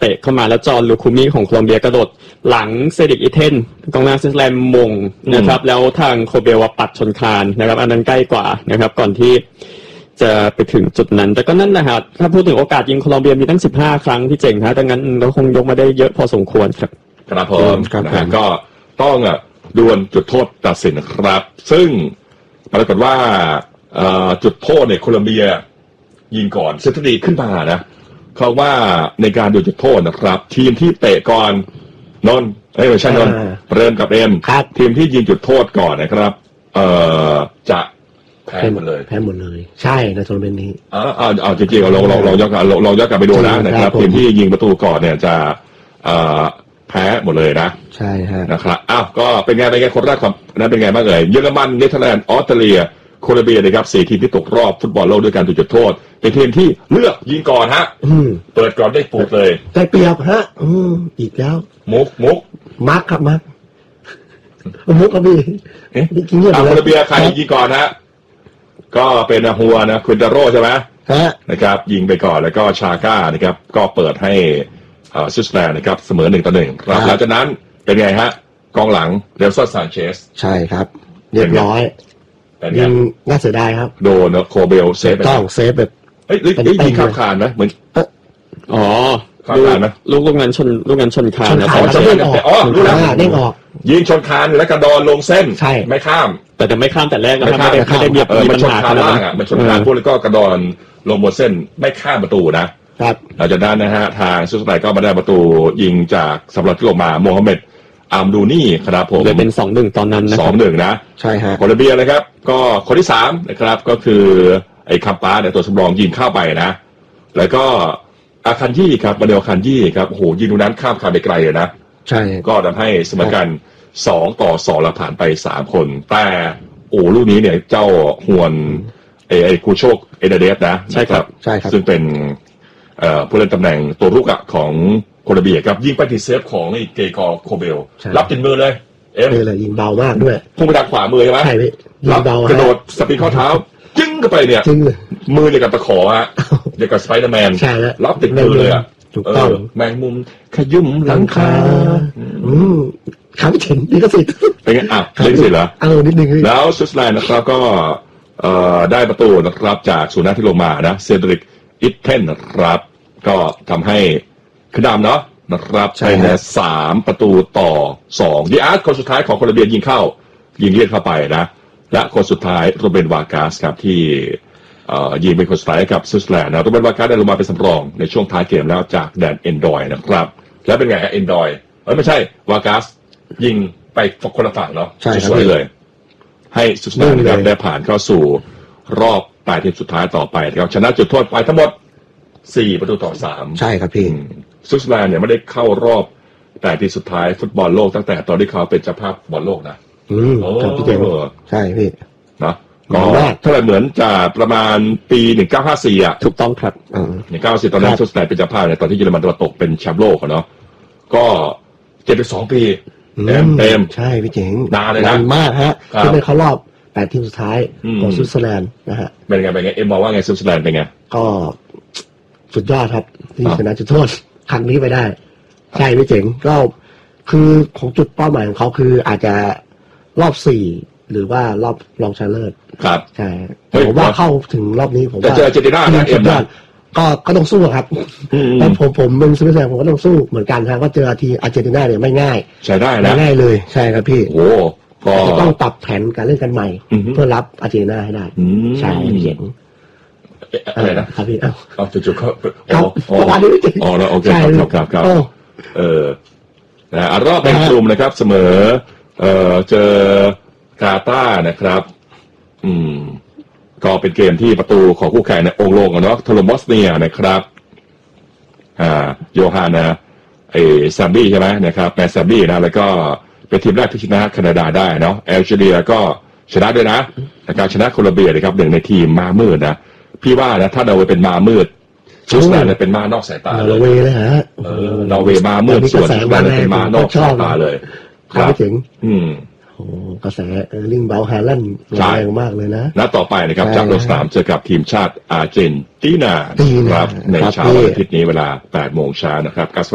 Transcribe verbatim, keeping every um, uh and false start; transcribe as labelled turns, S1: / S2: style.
S1: ตะเข้ามาแล้วจอร์นลูคูมิของโคลอมเบียกระโดดหลังเซดิกอิเทนกองหน้าสวิตเซอร์แลนด์มงนะครับแล้วทางโคเบลปัดชนคานนะครับอันนั้นใกล้กว่านะครับก่อนที่จะไปถึงจุดนั้นแต่ก็นั่นนะครับถ้าพูดถึงโอกาสยิงโคลอมเบียมีตั้งสิบห้าครั้งที่เจ๋งฮะดังนั้นเราคงยกมาได้เยอะพอสมควรครับ
S2: ครับผมนะฮะก็ต้องอ่ะดวลจุดโทษตัดสินนะครับซึ่งปรากฏว่าจุดโทษในโคลอมเบียยิงก่อนเซตดีขึ้นมานะเขาว่าในการดูจุดโทษนะครับทีมที่เตะก่อนนนเอ้ยไม่ใช่นนเริ่มกับเอ็มทีมที่ยิงจุดโทษก่อนนะครับเอ่อจะแพ้หมดเลย
S3: แพ้หมดเลยใช่ในโทรนาเมนต์นี้
S2: อ๋ออ๋อจริงๆเราเราเราย้อนกลับเราย้อนกลับไปดูนะนะครับทีมที่ยิงประตูก่อนเนี่ยจะเอ่อแพ้หมดเลยนะ
S3: ใช่ฮะ
S2: นะครับอ้าวก็เป็นไงเป็นไงคนแรกของนั้นเป็นไงบ้างเอ่ยเยอรมันเนเธอร์แลนด์ออสเตรเลียโคลอมเบียนะครับสี่ทีมที่ตกรอบฟุตบอลโลกด้วยการดูจุดโทษเป็นทีมที่เลือกยิงก่อนฮะเปิดก่อนได้ปูดเลย
S3: ได้เปรียบฮะอืมอีกแล้ว
S2: มุกมุก
S3: มาร์คครับมาร์คมุกครับพี่
S2: เอ๊ะโคลอมเบียใครยิงก่อนฮะก็เป็นฮัวนะควินตาโร่ใช่ไหมนะครับยิงไปก่อนแล้วก็ชาก้านะครับก็เปิดให้สวิตเซอร์แลนด์นะครับเสมอหนึ่งต่อหนึ่งครับหลังจากนั้นเป็นไงฮะกองหลังเรลซอนซานเชส
S3: ใช่ครับเรียบร้อยยิงน่าเสียดายครับ
S2: โดนโคเบลเซฟ
S3: ต้องเซฟแบบ
S2: เฮ้ยยิงข้ามคานไหมเหมือน
S1: อ๋อ
S2: ข้ามคานไหม
S1: ลูกลูกนั้นชนลูกนั้นชนคานนะ
S3: อ๋อจะเด้งออก
S2: อ๋อรู้แล้ว
S3: เด้งออก
S2: ยิงชนคานแล้วกระดอนลงเส้น
S3: ใช่
S2: ไม่ข้าม
S1: แต่จะไม่ข้ามแต่แรกนะครับ
S2: ไม่ได้
S1: ไม่ได้มี
S2: ปัญหาคานล่างอ่ะมันชนคานพวกแล้วก็กระดอนลงบนเส้นไม่ข้ามประตูนะครับหลังจากนั้นนะฮะทางสวิตเซอร์แลนด์ก็มาได้ประตูยิงจากสำหรับที่ออกมาโมฮัมเหม็ดอัมดูนี่ครับผม
S1: เลยเป็น สองหนึ่ง ตอนนั้นนะ
S2: สองหนึ่ง นะ
S3: ใช่ฮะ
S2: โคลอมเบียนะครับก็คนที่สามนะครับก็คือไอ้คัมปาเนี่ยตัวสำรองยิงเข้าไปนะแล้วก็อาคันยี่ครับมาเดลคันยี่ครับโอ้โหยิงตรงนั้นข้ามคานไปไกลเลยนะ
S3: ใช่
S2: ก็ทำให้เสมอกันสองต่อสองแล้วผ่านไปสามคนแต่โอ้ลูกนี้เนี่ยเจ้าฮวนไอ้ไอ้คูโชกเอเดเดสนะ
S3: ใช่ครับใช่ครับ
S2: ซึ่งเป็นเอ่อผู้เล่นตำแหน่งตัวรุกอะของโคลอมเบียครับยิงไปติดเซฟของไอ้เกกอร์โคเบลรับติดมือเลย
S3: เอ็มเลยยิงเบามากด้วย
S2: พุ่งไปทางขวามือใช่ไหม
S3: ใช่พี่ยิงเบาก
S2: ระโดดสปีดข้อเท้าจึ้งเข้าไปเนี่ยมือเนี่ยกับตะขอฮะเดียวกับสไปเดอร์แมน
S3: ใช่แล้ว
S2: รับติดมือเลยอะ
S3: ถูกต้อง
S2: แมงมุมขยุ่มหลังคา
S3: อืมขาไม่ถึงนี่ก็สิ
S2: เป็นไงอ่ะเล่นสิเหรอ
S3: เออนิดนึง
S2: แล้วสวิตเซอร์แลนด์นะครับก็เอ่อได้ประตูนะครับจากศูนย์หน้าที่ลงมานะเซดริกอิทเทนนะครับก็ทำให้ขึ้นนำเนาะนะครับใช่นะสามประตูต่อสองดิอาร์ตคนสุดท้ายของโคลอมเบียยิงเข้ายิงเลียดเข้าไปนะและคนสุดท้ายโรเบนวากาสครับที่เอ่อยิงเป็นคนสุดท้ายกับสวิตเซอร์แลนด์นะโรเบนวากาสได้ลงมาเป็นสำรองในช่วงท้ายเกมแล้วจากแดนเอนดอยนะครับแล้วเป็นไงฮะเอนดอยเอ้ยไม่ใช่วากาสยิงไปคนละฝั่งเนาะสวยเลยให้สวิตเซอร์แลนด์นะครับได้ผ่านเข้าสู่รอบแปดทีมสุดท้ายต่อไปนะครับชนะจุดโทษไปทั้งหมดสี่ประตูต่อสาม
S3: ใช่ครับพี่
S2: สวิตเซอร์แลนด์เนี่ยไม่ได้เข้ารอบแปดทีมสุดท้ายฟุตบอลโลกตั้งแต่ตอนที่เขาเป็นเจ้าภาพบอลโลกนะ
S3: อืมครับพี่เจมใช่พี่
S2: นะก็เท่าไหร่เหมือนจะประมาณปีหนึ่งเก้าห้าสี่อ่ะ
S1: ถูกต้องครับ
S2: หนึ่งเก้าห้าสี่ตอนนั้นสวิตเซอร์แลนด์เป็นเจ้าภาพเนี่ยตอนที่เยอรมันตะวันตกเป็นแชมป์โลกเนาะก็เจ็ดสิบสองปีเต็มเต็ม
S3: ใช่พี่เจ๋ง
S2: นานเลยนะ
S3: นานมากฮะที่เป็นเขารอบแปดทีมสุดท้ายของสวิตเซอร์แลนด์นะฮะ
S2: เป็นไงเป็นไงเอ็มมองว่าไงสวิตเซอร์แลนด์เป็นไง
S3: ก็สุดยอดครับที่ชนะจุดโทษครั้งนี้ไปได้ใช่พี่เจ๋งก็คือของจุดเป้าหมายของเขาคืออาจจะรอบสี่หรือว่ารอบรองชนะเลิศ
S2: ครับ
S3: ใช่ผมว่าเข้าถึงรอบนี้ผมว่า
S2: จะเจออาร์เจนตินานะเอ็มนะ
S3: ก็ก็ต้องสู้ครับแล้วผมผมเป็นสวิตเซอร์แลนด์ผมก็ต้องสู้เหมือนกันครับก็เจอทีอาร์เจนตินาเนี่ยไม่ง่าย
S2: ใช่ได้นะ
S3: ง่ายเลยใช่ครับพี่
S2: โอ้
S3: ก็ต้องปรับแผนการเล่นกันใหม่เพื่อรับอาร์เจนตินาให้ได้ใช่เจ๋ง
S2: อะไรนะครับ
S3: พี่เอ้า
S2: เอาจุดๆก็
S3: อ๋ออ๋
S2: อแล้วโอเคครับครับครับเออนะรอบแบ่งกลุ่มนะครับเสมอเอ่อเจอกาตาร์นะครับอืมก็เป็นเกมที่ประตูของคู่แข่งในองค์ลงเนาะโทโลมอสเนียนะครับอ่าโยฮานะไอ้ซามบี้ใช่ไหมนะครับแมนซามบี้นะแล้วก็เป็นทีมแรกที่ชนะแคนาดาได้เนาะแอลจีเรียก็ชนะด้วยนะในการชนะโคลอมเบียนะครับหนึ่งในทีมมามืดนะพี่ว่านะถ้าเราเป็นมามืดสวิตเซอร์แลนด์เป็นมานอกสายตา
S3: เลยนอร์เวย์เลยฮะ
S2: นอร์เวย์มามืดส่วนสวิตเซอร์แลนด์เป็นมานอกสายตาเลย
S3: ครับถึง
S2: อืม
S3: โอ้กระแสเออร์ลิงเบาฮาลันด์แรงมากเลยนะ
S2: นัดต่อไปนะครับจากโลสตามเจอกับทีมชาติอาร์เจนตินาครับในเช้าวันอาทิตย์นี้เวลาแปดโมงเช้านะครับ